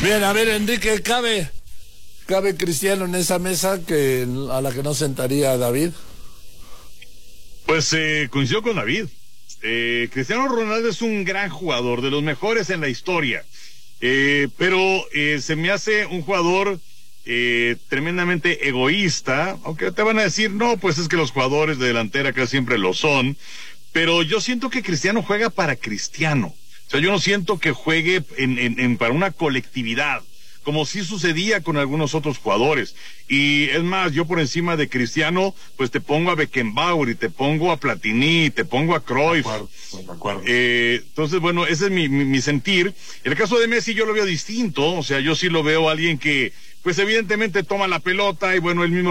Bien, a ver, Enrique, ¿cabe Cristiano en esa mesa a la que no sentaría David? Pues coincido con David. Cristiano Ronaldo es un gran jugador, de los mejores en la historia. Pero se me hace un jugador tremendamente egoísta, aunque te van a decir, no, pues es que los jugadores de delantera casi siempre lo son, pero yo siento que Cristiano juega para Cristiano. O sea, yo no siento que juegue para una colectividad, como sí sucedía con algunos otros jugadores. Y es más, yo por encima de Cristiano, pues te pongo a Beckenbauer, y te pongo a Platini, y te pongo a Cruyff. De acuerdo. Entonces, bueno, ese es mi sentir. En el caso de Messi yo lo veo distinto, o sea, yo sí lo veo a alguien que, pues evidentemente toma la pelota y bueno, él mismo